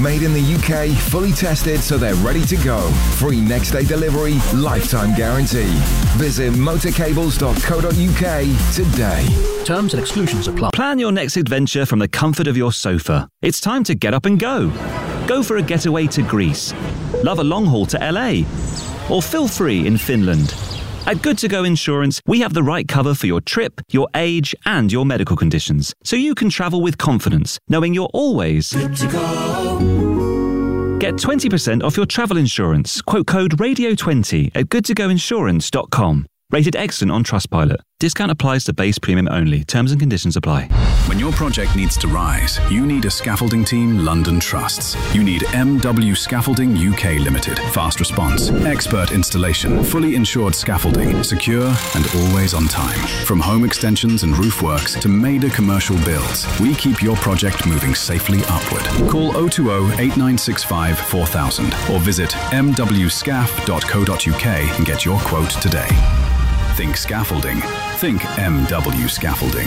Made in the UK, fully tested so they're ready to go. Free next day delivery, lifetime guarantee. Visit motorcables.co.uk today. Terms and exclusions apply. Plan your next adventure from the comfort of your sofa. It's time to get up and go. Go for a getaway to Greece. Love a long haul to LA. Or feel free in Finland. At Good To Go Insurance, we have the right cover for your trip, your age, and your medical conditions, so you can travel with confidence, knowing you're always good to go. Get 20% off your travel insurance. Quote code RADIO20 at goodtogoinsurance.com. Rated excellent on Trustpilot. Discount applies to base premium only. Terms and conditions apply. When your project needs to rise, you need a scaffolding team London trusts. You need MW Scaffolding UK Limited. Fast response, expert installation, fully insured scaffolding, secure and always on time. From home extensions and roof works to major commercial builds, we keep your project moving safely upward. Call 020 8965 4000 or visit mwscaf.co.uk and get your quote today. Think scaffolding. Think MW Scaffolding.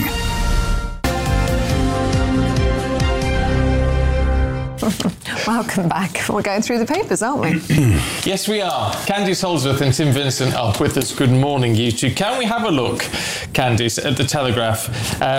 Welcome back. We're going through the papers, aren't we? Yes, we are. Candice Holdsworth and Tim Vincent are with us. Good morning, you two. Can we have a look, Candice, at the Telegraph,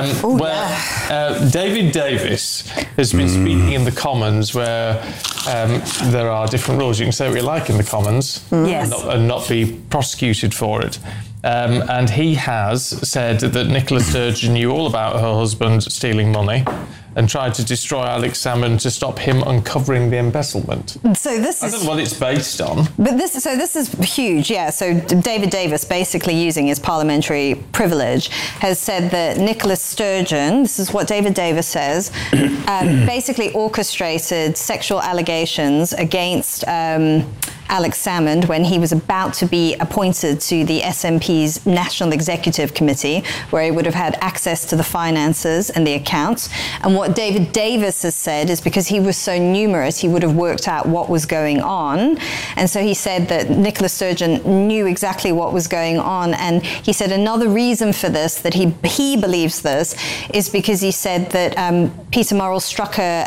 David Davis has been speaking in the Commons, where there are different rules. You can say what you like in the Commons and not be prosecuted for it. And he has said that Nicola Sturgeon knew all about her husband stealing money and tried to destroy Alex Salmond to stop him uncovering the embezzlement. So this I don't know what it's based on. But this is huge, yeah. So David Davis, basically using his parliamentary privilege, has said that Nicola Sturgeon, this is what David Davis says, basically orchestrated sexual allegations against Alex Salmond when he was about to be appointed to the SNP's National Executive Committee, where he would have had access to the finances and the accounts. And what David Davis has said is because he was so numerous, he would have worked out what was going on. And so he said that Nicola Sturgeon knew exactly what was going on. And he said another reason for this, that he believes this, is because he said that Peter Murrell struck a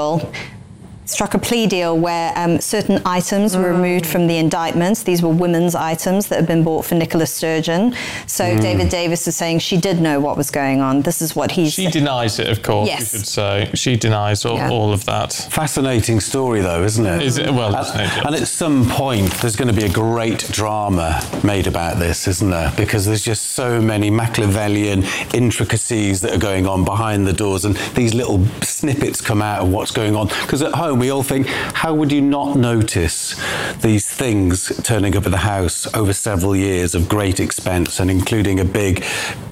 plea deal where certain items were removed from the indictments. These were women's items that had been bought for Nicola Sturgeon. So David Davis is saying she did know what was going on. This is what he's... She denies it, of course, yes. you should say. She denies all of that. Fascinating story, though, isn't it? Is it? Well, and at some point, there's going to be a great drama made about this, isn't there? Because there's just so many Machiavellian intricacies that are going on behind the doors, and these little snippets come out of what's going on. Because at home, we all think, how would you not notice these things turning up at the house over several years of great expense, and including a big,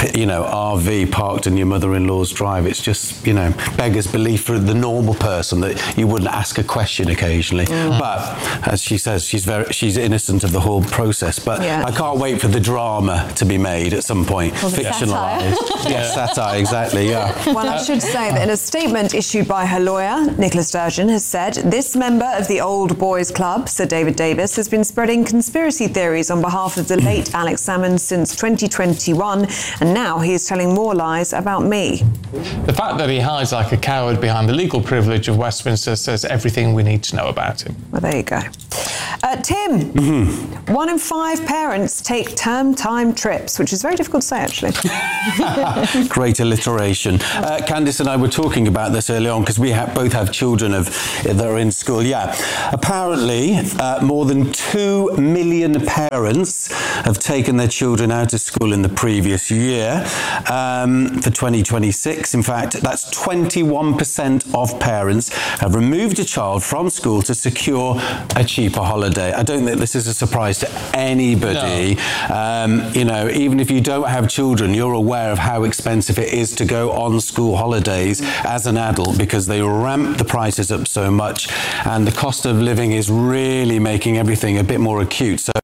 RV parked in your mother-in-law's drive? It's just, beggars belief for the normal person that you wouldn't ask a question occasionally. But as she says, she's innocent of the whole process. But I can't wait for the drama to be made at some point, fictionalised. Satire, exactly. Yeah. Well, I should say that in a statement issued by her lawyer, Nicola Sturgeon has said, this member of the Old Boys Club, Sir David Davis, has been spreading conspiracy theories on behalf of the late Alex Salmond since 2021, and now he is telling more lies about me. The fact that he hides like a coward behind the legal privilege of Westminster says everything we need to know about him. Well, there you go. Tim, 1 in 5 parents take term time trips, which is very difficult to say, actually. Great alliteration. Candice and I were talking about this earlier on because we both have children that are in school. Apparently more than 2 million parents have taken their children out of school in the previous year. For 2026, in fact, that's 21% of parents have removed a child from school to secure a cheaper holiday. I don't think this is a surprise to anybody. No. Even if you don't have children, you're aware of how expensive it is to go on school holidays as an adult, because they ramp the prices up so much, and the cost of living is really making everything a bit more acute. So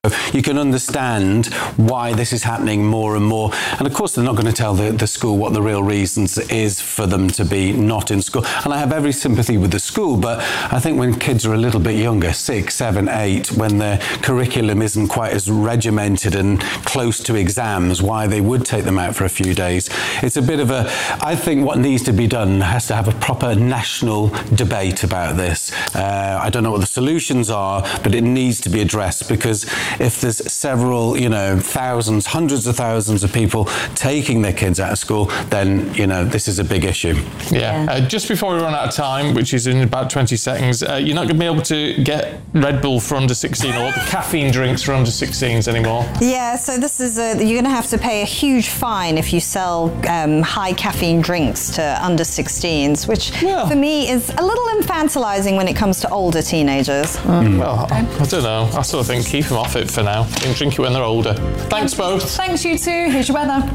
You can understand why this is happening more and more. And of course, they're not going to tell the school what the real reasons is for them to be not in school. And I have every sympathy with the school, but I think when kids are a little bit younger, 6, 7, 8, when their curriculum isn't quite as regimented and close to exams, why they would take them out for a few days. It's a bit of a, I think what needs to be done has to have a proper national debate about this. I don't know what the solutions are, but it needs to be addressed, because if there's several, thousands, hundreds of thousands of people taking their kids out of school, then, this is a big issue. Yeah. Just before we run out of time, which is in about 20 seconds, you're not going to be able to get Red Bull for under 16 or the caffeine drinks for under 16s anymore. Yeah, so this is you're going to have to pay a huge fine if you sell high caffeine drinks to under 16s, which for me is a little infantilizing when it comes to older teenagers. Well, I don't know. I sort of think keep them off it for now and drink it when they're older. Thanks both. Thanks you too. Here's your weather.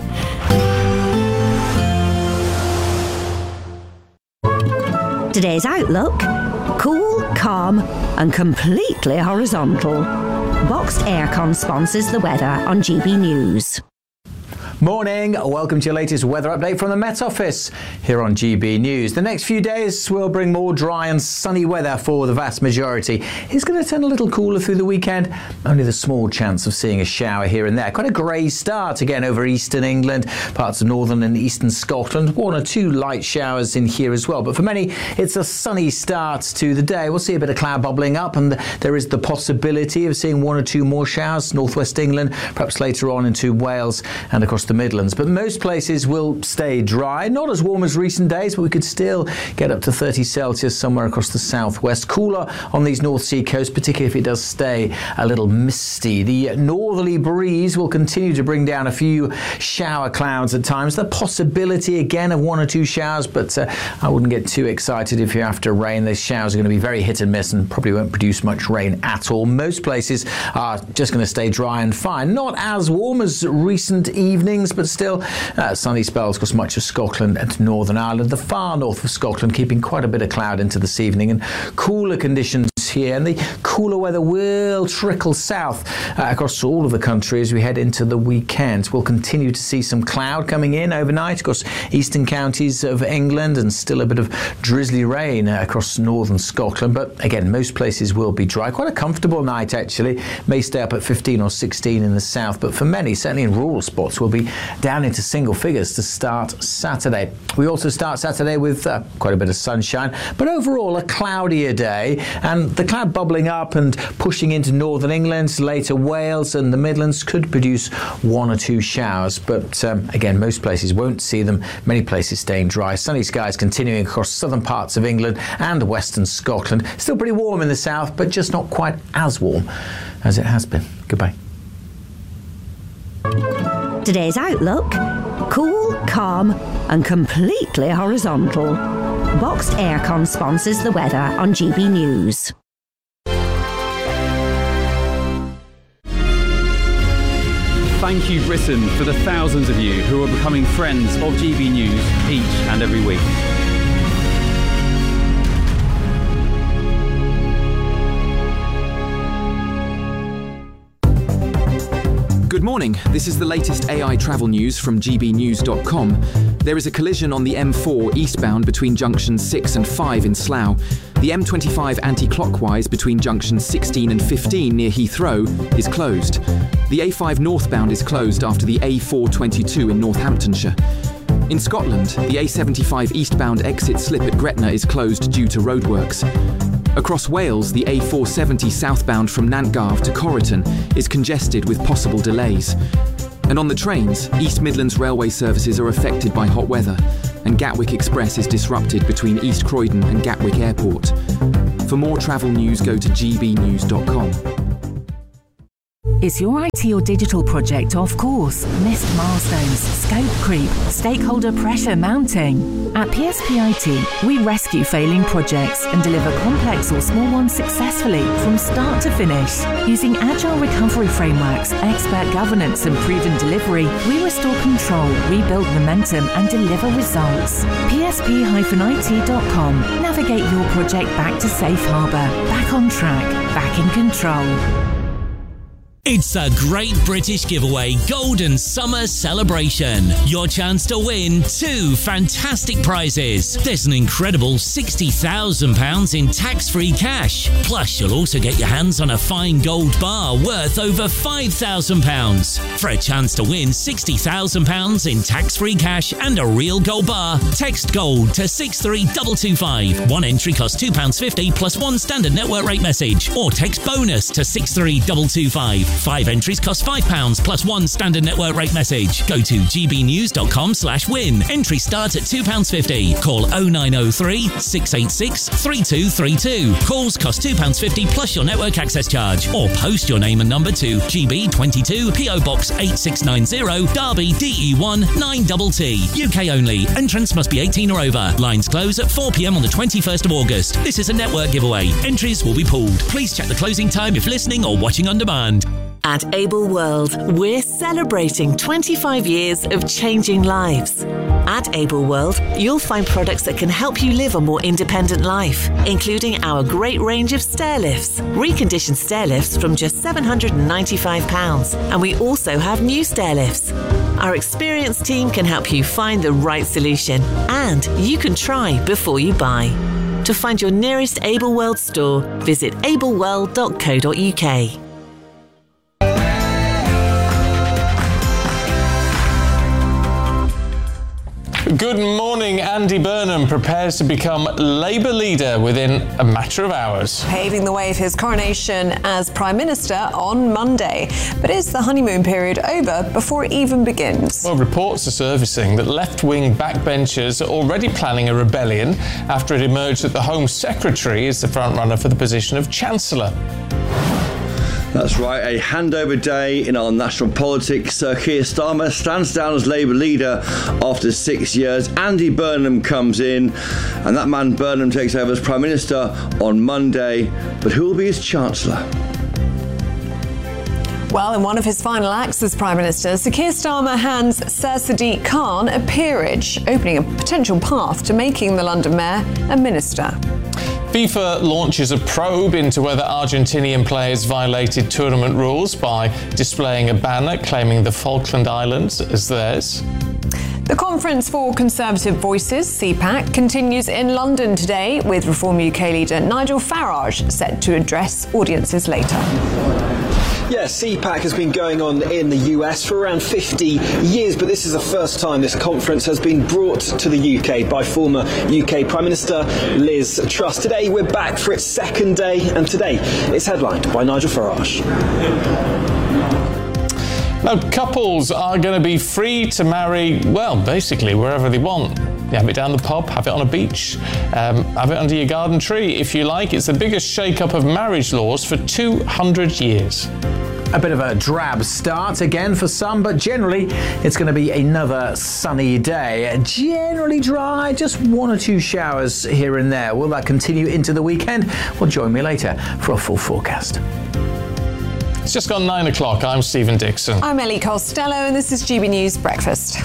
Today's outlook: cool, calm and completely horizontal. Boxed Aircon sponsors the weather on GB News. Morning, welcome to your latest weather update from the Met Office here on GB News. The next few days will bring more dry and sunny weather for the vast majority. It's going to turn a little cooler through the weekend, only the small chance of seeing a shower here and there. Quite a grey start again over eastern England, parts of northern and eastern Scotland. 1 or 2 light showers in here as well, but for many it's a sunny start to the day. We'll see a bit of cloud bubbling up, and there is the possibility of seeing 1 or 2 more showers, northwest England, perhaps later on into Wales and across the Midlands, but most places will stay dry. Not as warm as recent days, but we could still get up to 30 Celsius somewhere across the southwest. Cooler on these North Sea coasts, particularly if it does stay a little misty. The northerly breeze will continue to bring down a few shower clouds at times. The possibility again of 1 or 2 showers, but I wouldn't get too excited if you're after rain. These showers are going to be very hit and miss and probably won't produce much rain at all. Most places are just going to stay dry and fine. Not as warm as recent evenings, but still sunny spells across much of Scotland and Northern Ireland. The far north of Scotland keeping quite a bit of cloud into this evening, and cooler conditions here, and the cooler weather will trickle south across all of the country as we head into the weekend. We'll continue to see some cloud coming in overnight across eastern counties of England, and still a bit of drizzly rain across northern Scotland, but again most places will be dry. Quite a comfortable night actually. May stay up at 15 or 16 in the south, but for many, certainly in rural spots, will be down into single figures to start Saturday. We also start Saturday with quite a bit of sunshine, but overall a cloudier day, and the cloud bubbling up and pushing into northern England, later Wales and the Midlands could produce 1 or 2 showers, but again most places won't see them. Many places staying dry. Sunny skies continuing across southern parts of England and western Scotland. Still pretty warm in the south, but just not quite as warm as it has been. Goodbye. Today's outlook: cool, calm and completely horizontal. Boxed Aircon sponsors the weather on GB News. Thank you, Britain, for the thousands of you who are becoming friends of GB News each and every week. Good morning. This is the latest AI travel news from gbnews.com. There is a collision on the M4 eastbound between junctions 6 and 5 in Slough. The M25 anti-clockwise between junctions 16 and 15 near Heathrow is closed. The A5 northbound is closed after the A422 in Northamptonshire. In Scotland, the A75 eastbound exit slip at Gretna is closed due to roadworks. Across Wales, the A470 southbound from Nantgarv to Corriton is congested with possible delays. And on the trains, East Midlands railway services are affected by hot weather, and Gatwick Express is disrupted between East Croydon and Gatwick Airport. For more travel news, go to gbnews.com. Is your IT or digital project off course? Missed milestones, scope creep, stakeholder pressure mounting? At PSP IT, we rescue failing projects and deliver complex or small ones successfully from start to finish. Using agile recovery frameworks, expert governance and proven delivery, we restore control, rebuild momentum and deliver results. PSP-IT.com. Navigate your project back to safe harbour, back on track, back in control. It's a Great British Giveaway Golden Summer Celebration. Your chance to win 2 fantastic prizes. There's an incredible £60,000 in tax-free cash. Plus, you'll also get your hands on a fine gold bar worth over £5,000. For a chance to win £60,000 in tax-free cash and a real gold bar, text GOLD to 63225. One entry costs £2.50 plus one standard network rate message. Or text BONUS to 63225. 5 entries cost £5 plus one standard network rate message. Go to gbnews.com/win. Entry starts at £2.50. Call 0903 686 3232. Calls cost £2.50 plus your network access charge. Or post your name and number to GB22 PO Box 8690 Derby DE1 9TT. UK only. Entrance must be 18 or over. Lines close at 4 p.m. on the 21st of August. This is a network giveaway. Entries will be pooled. Please check the closing time if listening or watching on demand. At Able World, we're celebrating 25 years of changing lives. At Able World, you'll find products that can help you live a more independent life, including our great range of stair lifts, reconditioned stair lifts from just £795, and we also have new stair lifts. Our experienced team can help you find the right solution, and you can try before you buy. To find your nearest Able World store, visit ableworld.co.uk. Good morning. Andy Burnham prepares to become Labour leader within a matter of hours. Paving the way for his coronation as Prime Minister on Monday. But is the honeymoon period over before it even begins? Well, reports are surfacing that left-wing backbenchers are already planning a rebellion after it emerged that the Home Secretary is the front-runner for the position of Chancellor. That's right, a handover day in our national politics. Sir Keir Starmer stands down as Labour leader after 6 years. Andy Burnham comes in, and that man Burnham takes over as Prime Minister on Monday. But who will be his Chancellor? Well, in one of his final acts as Prime Minister, Sir Keir Starmer hands Sir Sadiq Khan a peerage, opening a potential path to making the London Mayor a minister. FIFA launches a probe into whether Argentinian players violated tournament rules by displaying a banner claiming the Falkland Islands as theirs. The Conference for Conservative Voices, CPAC, continues in London today, with Reform UK leader Nigel Farage set to address audiences later. Yeah, CPAC has been going on in the US for around 50 years, but this is the first time this conference has been brought to the UK by former UK Prime Minister Liz Truss. Today we're back for its second day, and today it's headlined by Nigel Farage. Now, couples are going to be free to marry, well, basically wherever they want. You have it down the pub, have it on a beach, have it under your garden tree if you like. It's the biggest shake-up of marriage laws for 200 years. A bit of a drab start again for some, but generally it's going to be another sunny day. Generally dry, just 1 or 2 showers here and there. Will that continue into the weekend? Well, join me later for a full forecast. It's just gone 9 o'clock. I'm Stephen Dixon. I'm Ellie Costello, and this is GB News Breakfast.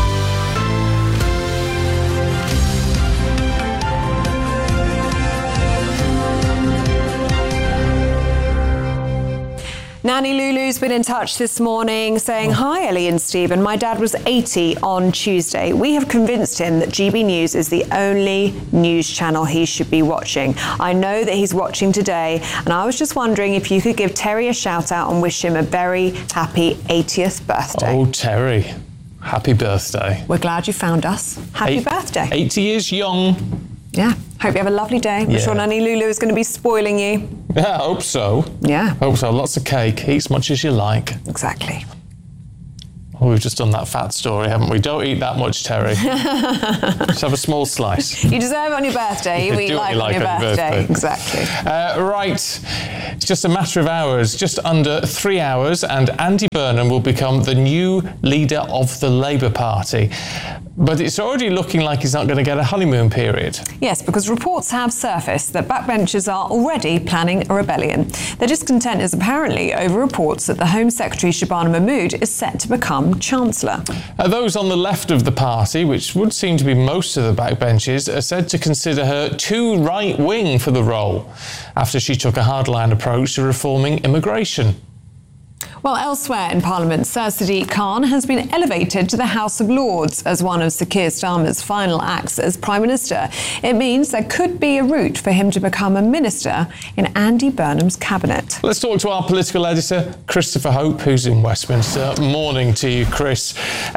Nanny Lulu's been in touch this morning saying, "Hi, Ellie and Stephen. My dad was 80 on Tuesday. We have convinced him that GB News is the only news channel he should be watching. I know that he's watching today, and I was just wondering if you could give Terry a shout out and wish him a very happy 80th birthday." Oh, Terry, happy birthday. We're glad you found us. Happy birthday. 80 years young. Yeah. Hope you have a lovely day. I'm sure Nanny Lulu is going to be spoiling you. Yeah, I hope so. Yeah. Hope so. Lots of cake. Eat as much as you like. Exactly. Oh, we've just done that fat story, haven't we? Don't eat that much, Terry. Just have a small slice. You deserve it on your birthday. You eat life on your birthday. Exactly. Right. It's just a matter of hours, just under 3 hours, and Andy Burnham will become the new leader of the Labour Party. But it's already looking like he's not going to get a honeymoon period. Yes, because reports have surfaced that backbenchers are already planning a rebellion. Their discontent is apparently over reports that the Home Secretary Shabana Mahmood is set to become Chancellor. Those on the left of the party, which would seem to be most of the backbenchers, are said to consider her too right-wing for the role, after she took a hardline approach to reforming immigration. Well, elsewhere in Parliament, Sir Sadiq Khan has been elevated to the House of Lords as one of Sir Keir Starmer's final acts as Prime Minister. It means there could be a route for him to become a minister in Andy Burnham's cabinet. Let's talk to our political editor, Christopher Hope, who's in Westminster. Morning to you, Chris.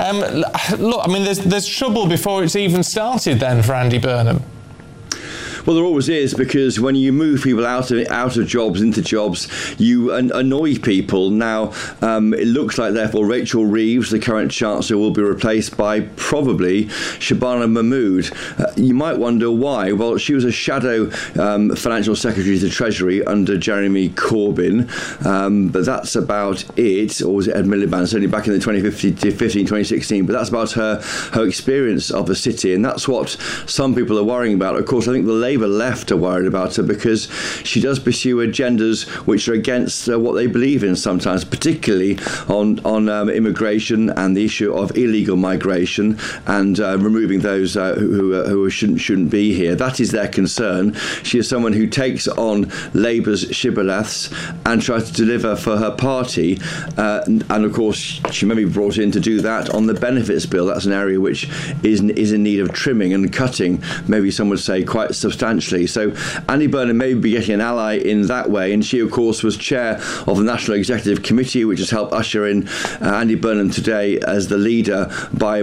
Look, I mean, there's trouble before it's even started then for Andy Burnham. Well, there always is, because when you move people out of jobs into jobs, you annoy people. Now, it looks like, therefore, Rachel Reeves, the current Chancellor, will be replaced by probably Shabana Mahmood. You might wonder why. Well, she was a shadow Financial Secretary to the Treasury under Jeremy Corbyn, but that's about it. Or was it Ed Miliband? Certainly back in the 2016, but that's about her experience of the city, and that's what some people are worrying about. Of course, I think the Labour left are worried about her because she does pursue agendas which are against what they believe in sometimes, particularly on immigration and the issue of illegal migration and removing those who shouldn't be here. That is their concern. She is someone who takes on Labour's shibboleths and tries to deliver for her party, and of course she may be brought in to do that on the benefits bill. That's an area which is in need of trimming and cutting, maybe some would say quite substantially. So Andy Burnham may be getting an ally in that way, and she of course was chair of the National Executive Committee, which has helped usher in Andy Burnham today as the leader by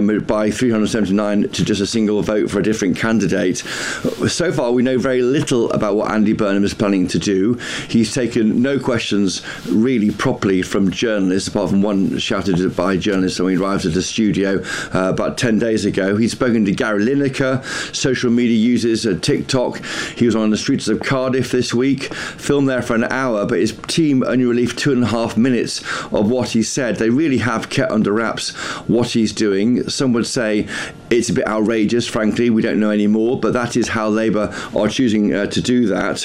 379 to just a single vote for a different candidate. So far we know very little about what Andy Burnham is planning to do. He's taken no questions really properly from journalists, apart from one shouted by journalists when he arrived at the studio about 10 days ago. He's spoken to Gary Lineker, social media users at TikTok. He was on the streets of Cardiff this week, filmed there for an hour, but his team only released 2.5 minutes of what he said. They really have kept under wraps what he's doing. Some would say it's a bit outrageous, frankly. We don't know anymore, but that is how Labour are choosing to do that.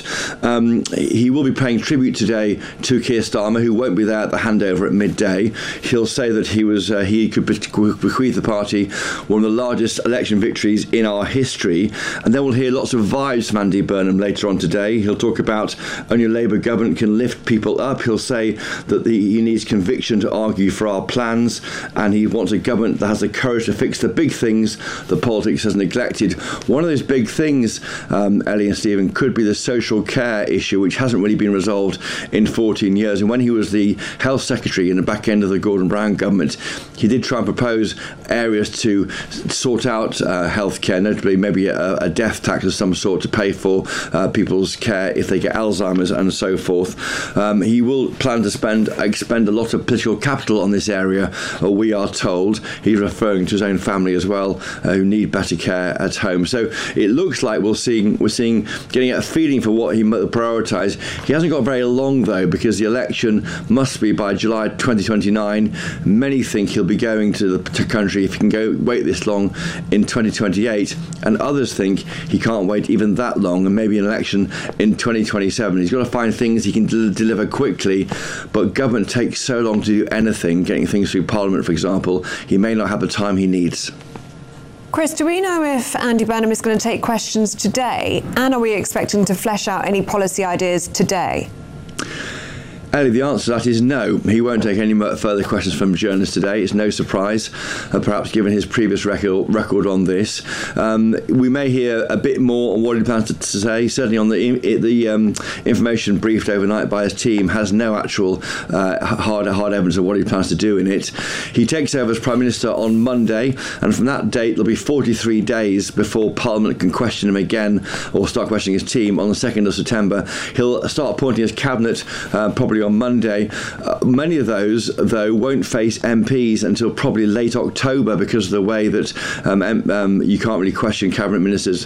He will be paying tribute today to Keir Starmer, who won't be there at the handover at midday. He'll say that he could bequeath the party one of the largest election victories in our history, and then we'll hear lots of vibes from Andy Burnham later on today. He'll talk about only a Labour government can lift people up. He'll say that he needs conviction to argue for our plans, and he wants a government that has the courage to fix the big things that politics has neglected. One of those big things, Ellie and Stephen, could be the social care issue, which hasn't really been resolved in 14 years. And when he was the Health Secretary in the back end of the Gordon Brown government, he did try and propose areas to sort out healthcare, notably maybe a death tax of some sort to pay for people's care if they get Alzheimer's and so forth. He will plan to expend a lot of political capital on this area, we are told. He's referring to his own family as well, who need better care at home. So it looks like we're seeing getting a feeling for what he might prioritise. He hasn't got very long though, because the election must be by July 2029. Many think he'll be going to the country if he can wait this long in 2028, and others think he can't wait even that long, and maybe an election in 2027. He's got to find things he can deliver quickly, but government takes so long to do anything, getting things through Parliament, for example. He may not have the time he needs. Chris, do we know if Andy Burnham is going to take questions today, and are we expecting to flesh out any policy ideas today? Ellie, the answer to that is no. He won't take any further questions from journalists today. It's no surprise, perhaps given his previous record on this. We may hear a bit more on what he plans to say. Certainly on the information briefed overnight by his team has no actual hard evidence of what he plans to do in it. He takes over as Prime Minister on Monday, and from that date there'll be 43 days before Parliament can question him again, or start questioning his team on the 2nd of September. He'll start appointing his cabinet probably on Monday. Many of those, though, won't face MPs until probably late October because of the way that you can't really question cabinet ministers.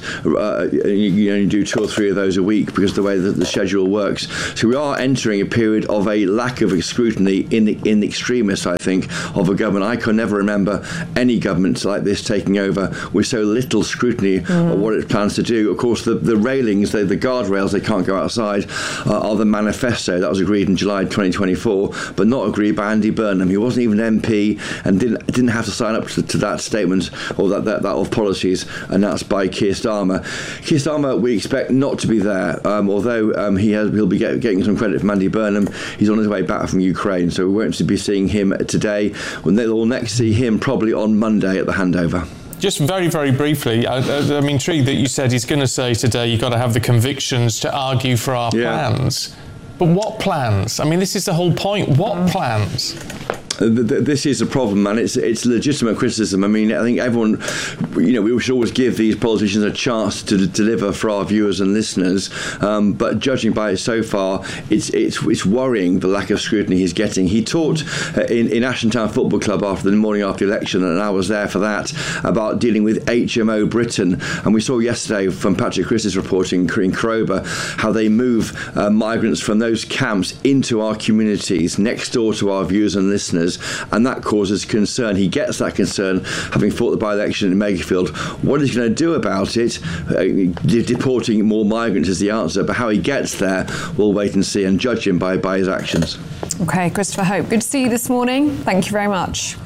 You only do 2 or 3 of those a week because of the way that the schedule works. So we are entering a period of a lack of scrutiny in extremis, I think, of a government. I can never remember any government like this taking over with so little scrutiny of what it plans to do. Of course, the railings, the guardrails, they can't go outside, are the manifesto that was agreed in July 2024, but not agreed by Andy Burnham. He wasn't even an MP and didn't have to sign up to that statement or that of policies announced by Keir Starmer. Keir Starmer, we expect not to be there, although he'll be getting some credit from Andy Burnham. He's on his way back from Ukraine, so we won't be seeing him today. We'll next see him probably on Monday at the handover. Just very, very briefly, I'm intrigued that you said he's going to say today you've got to have the convictions to argue for our plans. But what plans? I mean, this is the whole point. What plans? This is a problem, and it's legitimate criticism. I mean, I think everyone, we should always give these politicians a chance to deliver for our viewers and listeners. But judging by it so far, it's worrying the lack of scrutiny he's getting. He talked in Ashton Town Football Club after the morning after the election, and I was there for that, about dealing with HMO Britain. And we saw yesterday from Patrick Chris's reporting in Cromer how they move migrants from those camps into our communities next door to our viewers and listeners. And that causes concern. He gets that concern, having fought the by-election in Makerfield. What he's going to do about it, deporting more migrants is the answer, but how he gets there, we'll wait and see and judge him by his actions. OK, Christopher Hope, good to see you this morning. Thank you very much.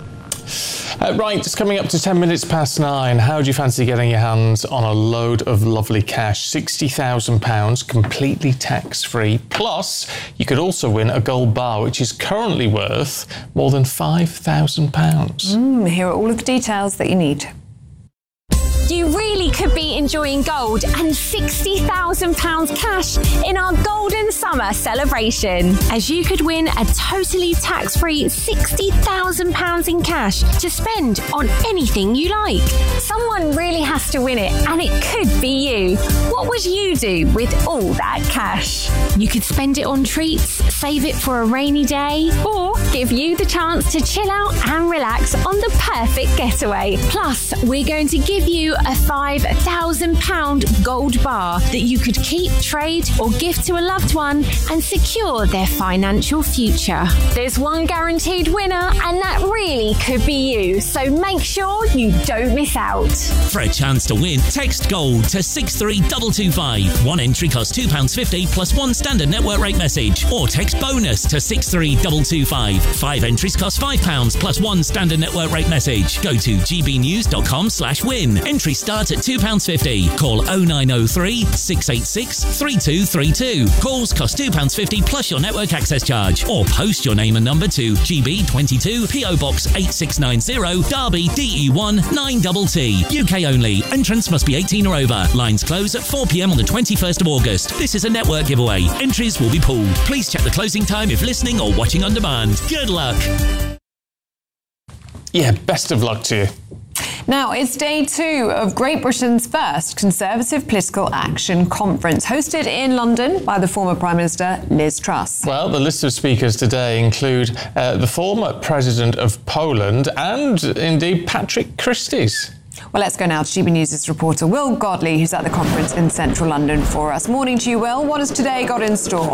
Right, it's coming up to 10 minutes past 9. How do you fancy getting your hands on a load of lovely cash? £60,000, completely tax-free. Plus, you could also win a gold bar, which is currently worth more than £5,000. Here are all of the details that you need. You really could be enjoying gold and £60,000 cash in our Golden Summer celebration, as you could win a totally tax-free £60,000 in cash to spend on anything you like. Someone really has to win it, and it could be you. What would you do with all that cash? You could spend it on treats, save it for a rainy day, or give you the chance to chill out and relax on the perfect getaway. Plus, we're going to give you a £5,000 gold bar that you could keep, trade, or gift to a loved one and secure their financial future. There's one guaranteed winner, and that really could be you, so make sure you don't miss out. For a chance to win, text GOLD to 63225. One entry costs £2.50 plus one standard network rate message, or text BONUS to 63225. 5 entries cost £5 plus one standard network rate message. Go to gbnews.com/win. Entry start at £2.50. Call 0903 686 3232. Calls cost £2.50 plus your network access charge. Or post your name and number to GB22 PO Box 8690 Derby DE1 9TT. UK only. Entrance must be 18 or over. Lines close at 4 p.m. on the 21st of August. This is a network giveaway. Entries will be pooled. Please check the closing time if listening or watching on demand. Good luck. Yeah, best of luck to you. Now, it's day 2 of Great Britain's first Conservative Political Action Conference, hosted in London by the former Prime Minister Liz Truss. Well, the list of speakers today include the former President of Poland and, indeed, Patrick Christys. Well, let's go now to GB News' reporter Will Godley, who's at the conference in central London for us. Morning to you, Will. What has today got in store?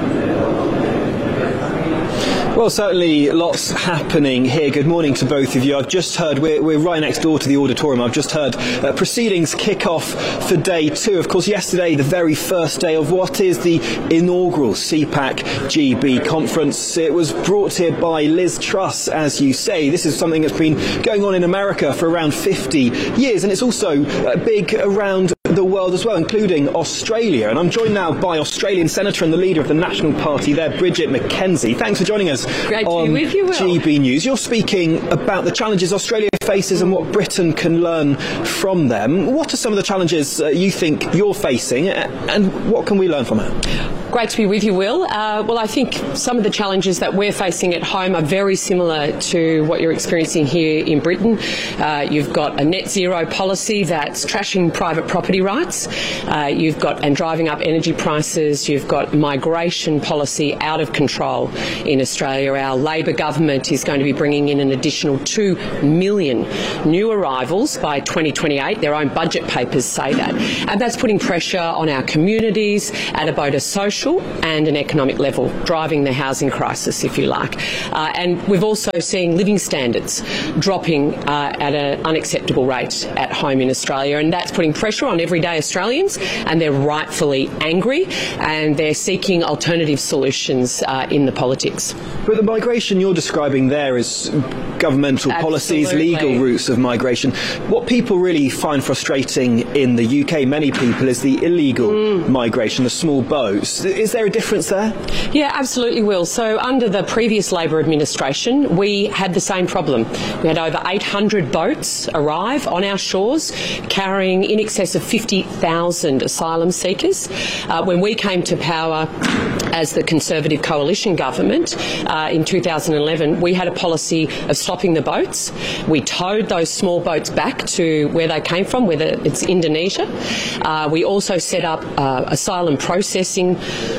Well, certainly lots happening here. Good morning to both of you. I've just heard, we're right next door to the auditorium. I've just heard proceedings kick off for day 2. Of course, yesterday, the very first day of what is the inaugural CPAC GB conference. It was brought here by Liz Truss, as you say. This is something that's been going on in America for around 50 years, and it's also big around the world as well, including Australia. And I'm joined now by Australian Senator and the leader of the National Party there, Bridget McKenzie. Thanks for joining us. Great to be with you, Will. GB News. You're speaking about the challenges Australia faces and what Britain can learn from them. What are some of the challenges you think you're facing, and what can we learn from it? Great to be with you, Will. Well, I think some of the challenges that we're facing at home are very similar to what you're experiencing here in Britain. You've got a net zero policy that's trashing private property rights. You've got and driving up energy prices. You've got migration policy out of control in Australia. Our Labor government is going to be bringing in an additional 2 million new arrivals by 2028. Their own budget papers say that. And that's putting pressure on our communities at both a social social and an economic level, driving the housing crisis, if you like. And we've also seen living standards dropping at an unacceptable rate at home in Australia, and that's putting pressure on everyday Australians, and they're rightfully angry, and they're seeking alternative solutions in the politics. But the migration you're describing there is governmental policies, legal routes of migration. What people really find frustrating in the UK, many people, is the illegal migration, the small boats. Is there a difference there? Yeah, absolutely, Will. So under the previous Labor administration, we had the same problem. We had over 800 boats arrive on our shores carrying in excess of 50,000 asylum seekers. When we came to power as the Conservative coalition government in 2011, we had a policy of stopping the boats. We towed those small boats back to where they came from, whether it's Indonesia. We also set up asylum processing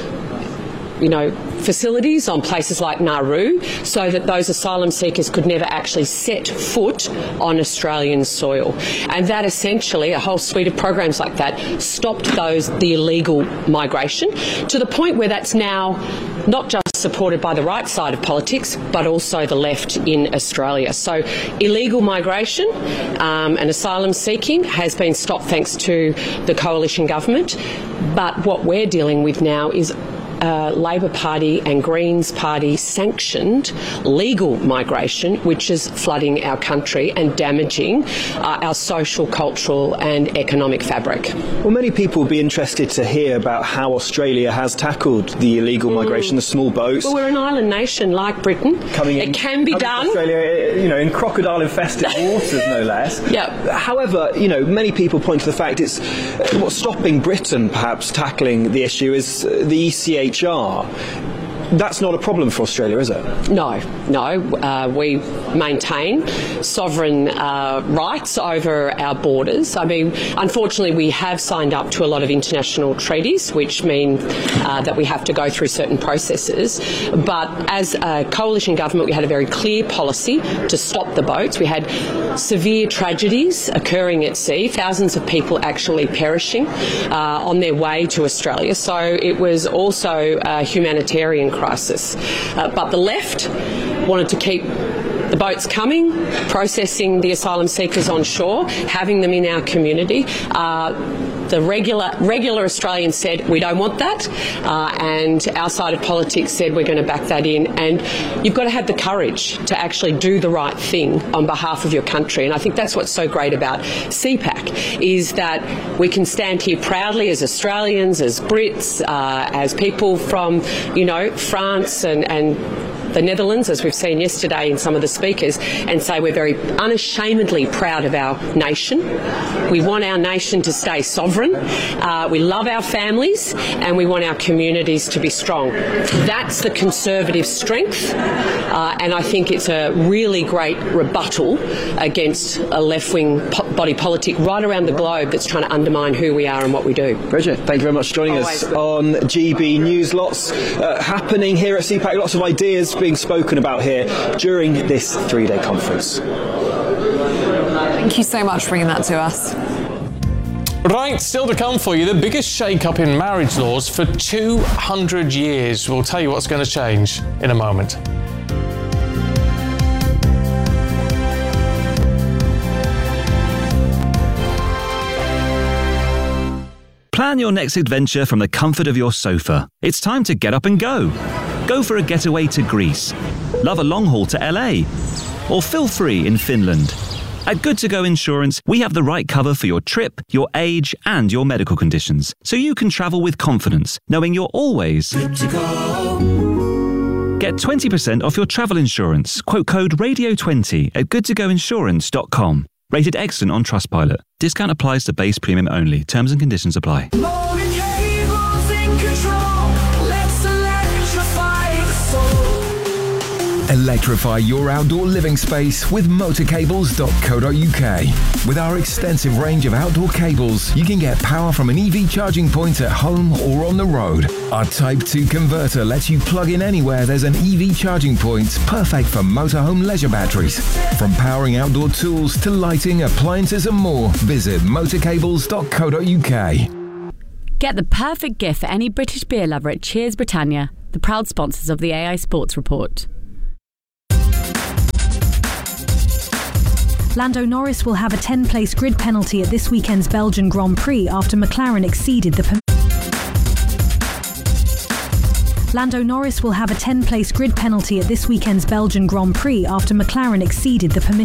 facilities on places like Nauru, so that those asylum seekers could never actually set foot on Australian soil. And that essentially, a whole suite of programs like that, stopped the illegal migration, to the point where that's now not just supported by the right side of politics, but also the left in Australia. So illegal migration and asylum seeking has been stopped thanks to the coalition government. But what we're dealing with now is Labor Party and Greens Party sanctioned legal migration, which is flooding our country and damaging our social, cultural and economic fabric. Well, many people will be interested to hear about how Australia has tackled the illegal migration, the small boats. Well, we're an island nation like Britain. It can be done. Australia, in crocodile-infested waters, no less. Yeah. However, many people point to the fact it's what's stopping Britain perhaps tackling the issue is the ECHR. That's not a problem for Australia, is it? No. We maintain sovereign rights over our borders. I mean, unfortunately, we have signed up to a lot of international treaties, which mean that we have to go through certain processes. But as a coalition government, we had a very clear policy to stop the boats. We had severe tragedies occurring at sea, thousands of people actually perishing on their way to Australia. So it was also a humanitarian crisis. But the left wanted to keep the boats coming, processing the asylum seekers on shore, having them in our community. The regular Australians said, we don't want that, and our side of politics said we're going to back that in. And you've got to have the courage to actually do the right thing on behalf of your country. And I think that's what's so great about CPAC, is that we can stand here proudly as Australians, as Brits, as people from, France and the Netherlands, as we've seen yesterday in some of the speakers, and say we're very unashamedly proud of our nation. We want our nation to stay sovereign. We love our families, and we want our communities to be strong. That's the Conservative strength, and I think it's a really great rebuttal against a left-wing body politic right around the globe that's trying to undermine who we are and what we do. Bridget, thank you very much for joining us on GB News. Lots happening here at CPAC, lots of ideas being spoken about here during this 3-day conference. Thank you so much for bringing that to us. Right, still to come for you, the biggest shake-up in marriage laws for 200 years. We'll tell you what's going to change in a moment. Plan your next adventure from the comfort of your sofa. It's time to get up and go. Go for a getaway to Greece. Love a long haul to LA. Or feel free in Finland. At Good To Go Insurance, we have the right cover for your trip, your age, and your medical conditions, so you can travel with confidence, knowing you're always good to go. Get 20% off your travel insurance. Quote code RADIO20 at goodtogoinsurance.com. Rated excellent on Trustpilot. Discount applies to base premium only. Terms and conditions apply. Electrify your outdoor living space with motorcables.co.uk. With our extensive range of outdoor cables, you can get power from an EV charging point at home or on the road. Our Type 2 converter lets you plug in anywhere there's an EV charging point, perfect for motorhome leisure batteries. From powering outdoor tools to lighting, appliances and more, visit motorcables.co.uk. Get the perfect gift for any British beer lover at Cheers Britannia, the proud sponsors of the AI Sports Report. Lando Norris will have a 10-place grid penalty at this weekend's Belgian Grand Prix after McLaren exceeded the Lando Norris will have a 10-place grid penalty at this weekend's Belgian Grand Prix after McLaren exceeded the permission.